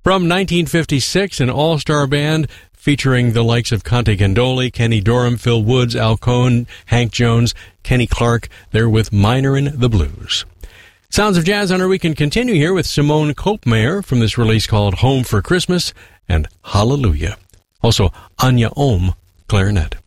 From 1956, an all-star band featuring the likes of Conte Candoli, Kenny Dorham, Phil Woods, Al Cohn, Hank Jones, Kenny Clark. They're with Minorin' the Blues. Sounds of Jazz on our Weekend continue here with Simone Kopmeyer from this release called Home for Christmas and Hallelujah. Also, Anya Ohm, clarinet.